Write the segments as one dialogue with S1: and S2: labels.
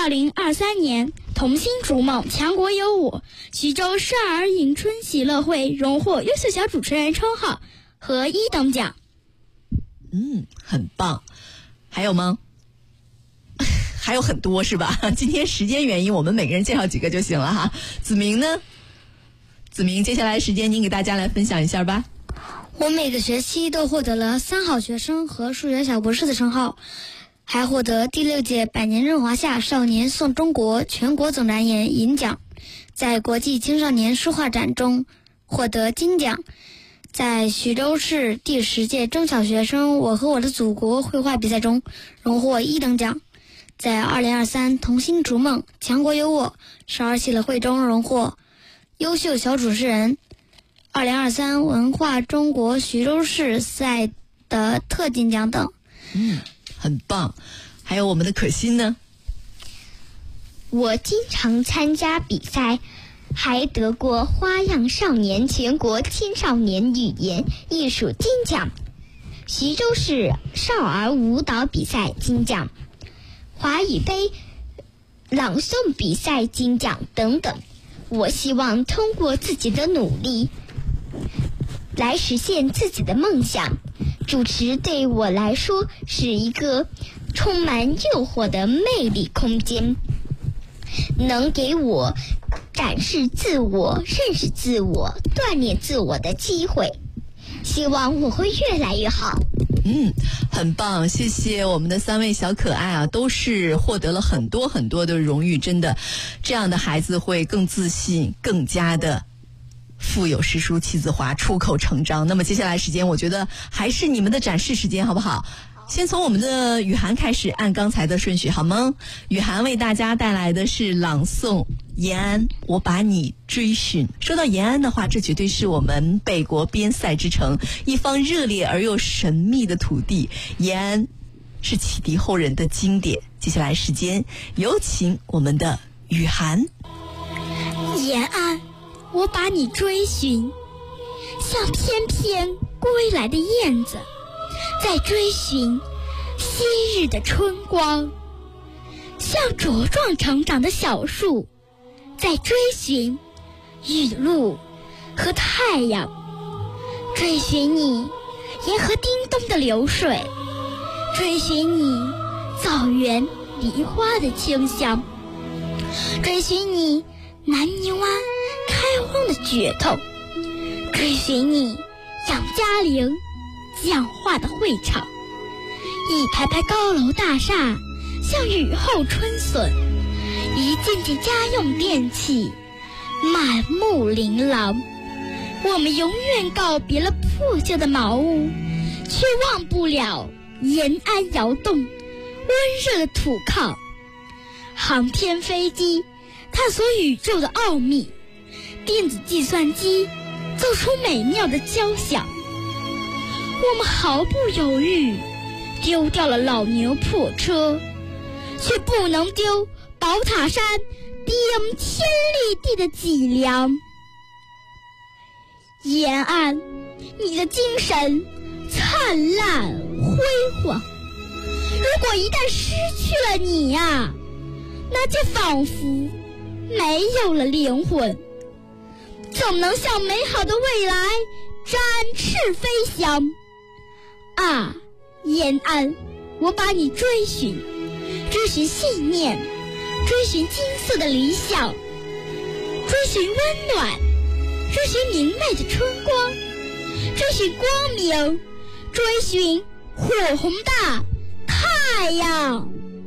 S1: 2023年童心逐梦强国有我徐州少儿迎春喜乐会荣获优秀小主持人称号和1等奖。
S2: 很棒。还有吗？还有很多是吧？今天时间原因，我们每个人介绍几个就行了哈。子明呢？子明，接下来时间您给大家来分享一下吧。
S1: 我每个学期都获得了3好学生和数学小博士的称号，还获得第6届百年润华夏少年颂中国全国总展演银奖，在国际青少年书画展中获得金奖，在徐州市第10届中小学生我和我的祖国绘画比赛中荣获1等奖，在2023童心逐梦强国有我少儿喜乐会中荣获优秀小主持人，2023文化中国徐州市赛的特金奖等。
S2: 很棒。还有我们的可心呢？
S3: 我经常参加比赛，还得过花样少年全国青少年语言艺术金奖，徐州市少儿舞蹈比赛金奖，华语杯朗诵比赛金奖等等。我希望通过自己的努力来实现自己的梦想。主持对我来说是一个充满诱惑的魅力空间，能给我展示自我、认识自我、锻炼自我的机会。希望我会越来越好。
S2: 很棒，谢谢我们的3位小可爱啊，都是获得了很多很多的荣誉，真的，这样的孩子会更自信，更加的腹有诗书气自华，出口成章。那么接下来时间，我觉得还是你们的展示时间，好不好？先从我们的雨涵开始，按刚才的顺序好吗？雨涵为大家带来的是朗诵延安，我把你追寻。说到延安的话，这绝对是我们北国边塞之城，一方热烈而又神秘的土地。延安是启迪后人的经典。接下来时间，有请我们的雨涵。
S1: 延安，我把你追寻，像翩翩归来的燕子，在追寻昔日的春光，像茁壮成长的小树，在追寻雨露和太阳，追寻你沿河叮咚的流水，追寻你草原梨花的清香，追寻你南泥湾开荒的决斗，追寻你杨家岭讲话的会场，一排排高楼大厦像雨后春笋，一件件家用电器满目琳琅。我们永远告别了破旧的茅屋，却忘不了延安窑洞温热的土炕。航天飞机探索宇宙的奥秘，电子计算机奏出美妙的交响。我们毫不犹豫丢掉了老牛破车，却不能丢宝塔山顶天立地的脊梁。延安，你的精神灿烂辉煌，如果一旦失去了你呀，那就仿佛没有了灵魂，怎么能向美好的未来展翅飞翔啊！延安，我把你追寻，追寻信念，追寻金色的理想，追寻温暖，追寻明媚的春光，追寻光明，追寻火红的太阳。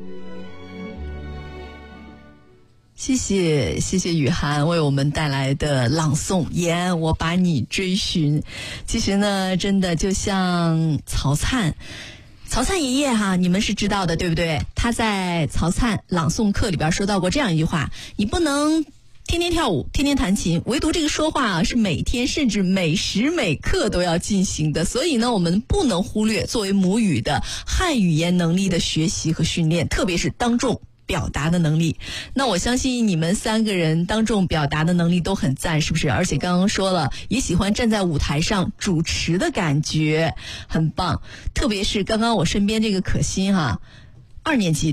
S2: 谢谢雨涵为我们带来的朗诵延安，我把你追寻。其实呢，真的就像曹灿爷爷哈，你们是知道的对不对？他在曹灿朗诵课里边说到过这样一句话：你不能天天跳舞，天天弹琴，唯独这个说话是每天甚至每时每刻都要进行的。所以呢，我们不能忽略作为母语的汉语言能力的学习和训练，特别是当众表达的能力。那我相信你们3个人当众表达的能力都很赞，是不是？而且刚刚说了，也喜欢站在舞台上主持的感觉，很棒。特别是刚刚我身边这个可心哈，2年级